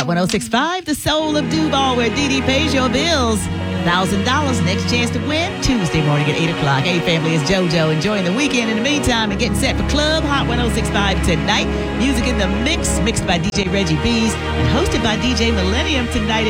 Hot 106.5, the soul of Duval, where Dee Dee pays your bills. $1,000 next chance to win Tuesday morning at 8 o'clock. Hey, family, it's JoJo enjoying the weekend in the meantime and getting set for Club Hot 106.5 tonight. Music in the mix, mixed by DJ Reggie B's and hosted by DJ Millennium tonight.